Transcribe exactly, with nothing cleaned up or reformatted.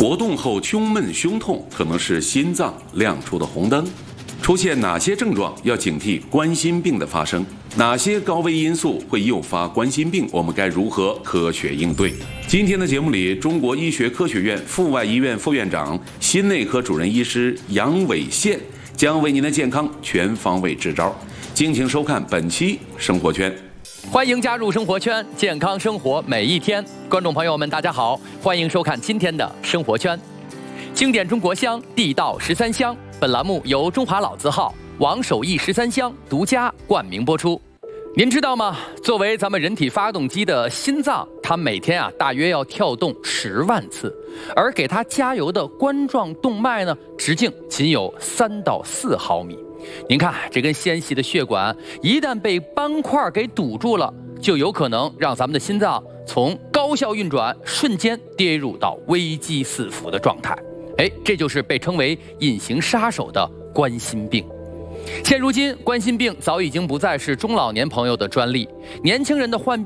活动后胸闷、胸痛可能是心脏亮出的红灯。出现哪些症状要警惕冠心病的发生？哪些高危因素会诱发冠心病？我们该如何科学应对？今天的节目里，中国医学科学院阜外医院副院长、心内科主任医师杨伟宪将为您的健康全方位支招。敬请收看本期生活圈。 欢迎加入生活圈，健康生活每一天。观众朋友们，大家好，欢迎收看今天的生活圈。经典中国香，地道十三香。本栏目由中华老字号王守义十三香独家冠名播出。您知道吗？作为咱们人体发动机的心脏，它每天啊大约要跳动十万次，而给它加油的冠状动脉呢，直径仅有三到四毫米。您看这根纤细的血管，一旦被斑块给堵住了，就有可能让咱们的心脏从高效运转瞬间跌入到危机四伏的状态。哎，这就是被称为隐形杀手的冠心病。现如今，冠心病早已经不再是中老年朋友的专利，年轻人的患病